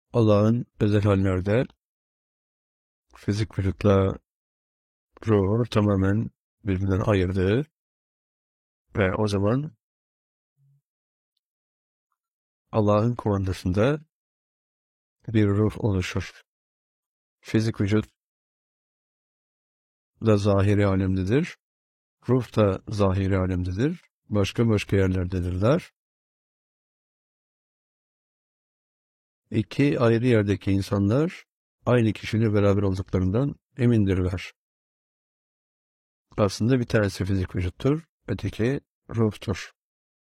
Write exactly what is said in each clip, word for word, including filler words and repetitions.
Allah'ın özel hallerde fizik vücutla ruhu tamamen birbirinden ayırdığı ve o zaman Allah'ın kumandasında bir ruh oluşur. Fizik vücut da zahiri alemdedir. Ruh da zahiri alemdedir. Başka başka yerlerdedirler. İki ayrı yerdeki insanlar aynı kişiyle beraber olduklarından emindirler. Aslında bir tanesi fizik vücuttur, öteki ruhtur.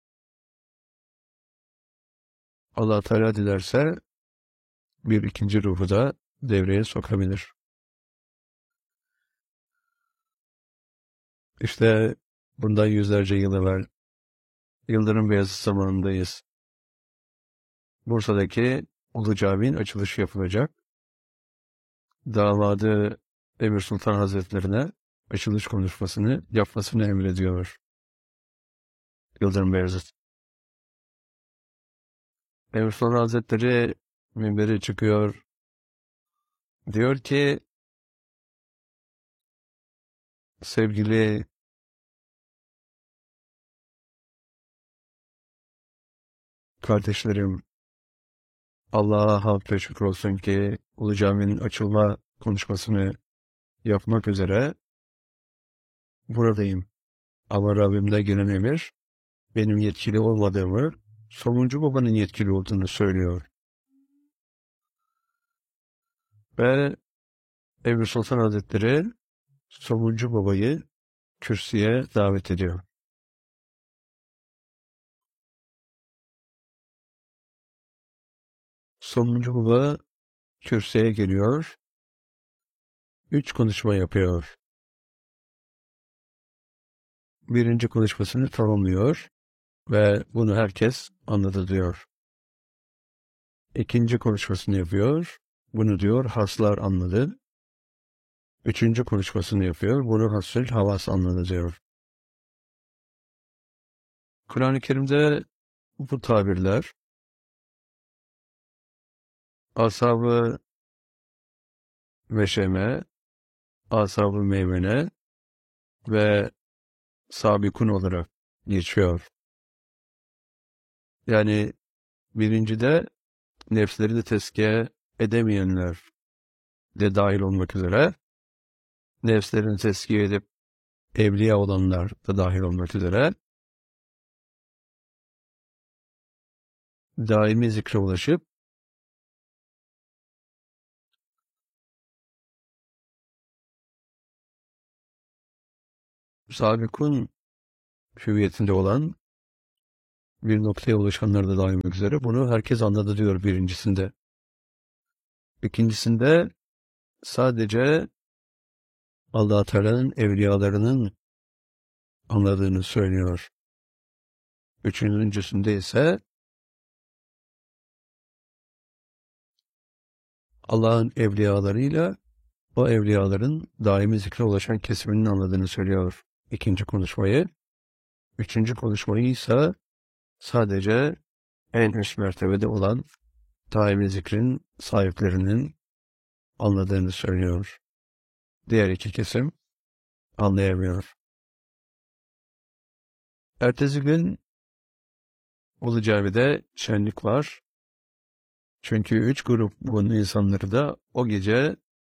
Allah Teala dilerse bir ikinci ruhu da devreye sokabilir. İşte bundan yüzlerce yıl evvel Yıldırım Beyazıt zamanındayız. Bursa'daki Ulu Cami'nin açılışı yapılacak. Damadı Emir Sultan Hazretlerine açılış konuşmasını yapmasını emrediyor Yıldırım Beyazıt. Emir Sultan Hazretleri minbere çıkıyor. Diyor ki, sevgili kardeşlerim, Allah'a hamd ve şükür olsun ki Ulu Cami'nin açılma konuşmasını yapmak üzere buradayım. Ama Rabbimden gelen emir benim yetkili olmadığımı, Somuncu Baba'nın yetkili olduğunu söylüyor. Ve Emir Sultan Hazretleri Somuncu Baba'yı kürsüye davet ediyor. Somuncu Baba kürsüye geliyor. Üç konuşma yapıyor. Birinci konuşmasını tamamlıyor ve bunu herkes anladı diyor. İkinci konuşmasını yapıyor. Bunu diyor haslar anladı. Üçüncü konuşmasını yapıyor. Bunu hasıl havas anladı diyor. Kur'an-ı Kerim'de bu tabirler ashab-ı meşeme, ashab-ı meymene ve sabikun olarak geçiyor. Yani birincide nefslerini tezkiye edemeyenler de dahil olmak üzere, nefslerini tezkiye edip evliya olanlar da dahil olmak üzere, daimi zikre ulaşıp sabikun hüviyetinde olan bir noktaya ulaşanlar da dahil olmak üzere bunu herkes anladı diyor birincisinde. İkincisinde sadece Allah Teala'nın evliyalarının anladığını söylüyor. Üçüncüsünde ise Allah'ın evliyalarıyla o evliyaların daimi zikre ulaşan kesiminin anladığını söylüyor ikinci konuşmayı. Üçüncü konuşmayı ise sadece en üst mertebede olan daimi zikrin sahiplerinin anladığını söylüyor. Diğer iki kesim anlayamıyor. Ertesi gün Ulu Cami'de şenlik var. Çünkü üç grubun insanları da o gece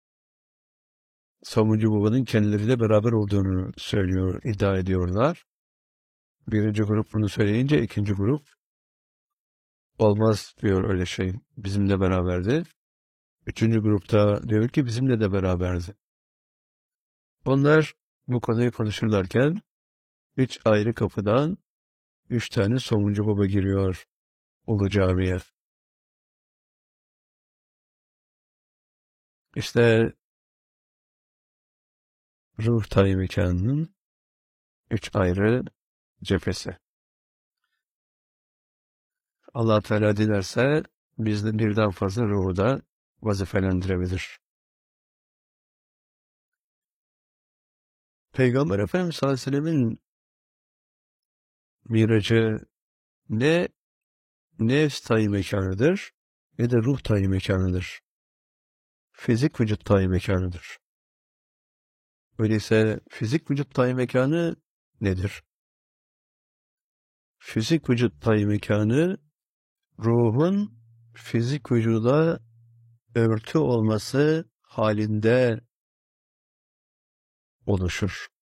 Somuncu Baba'nın kendileriyle beraber olduğunu söylüyor, iddia ediyorlar. Birinci grup bunu söyleyince ikinci grup olmaz diyor öyle şey. Bizimle beraberdi. Üçüncü grupta diyor ki bizimle de beraberdi. Onlar bu konuyu konuşurlarken üç ayrı kapıdan üç tane Somuncu Baba giriyor Ulu Cami'ye. İşte ruh tayi mekanının üç ayrı cephesi. Allah Teala dilerse bizde birden fazla ruhu da vazifelendirebilir. Peygamber Efendimiz sallallahu aleyhi ve sellemin miracı ne nefs tayi mekanıdır ne de ruh tayyi mekanıdır. Fizik vücut tayyi mekanıdır. Öyleyse fizik vücut tayyi mekanı nedir? Fizik vücut tayyi mekanı, ruhun fizik vücuda örtü olması halinde oluşur.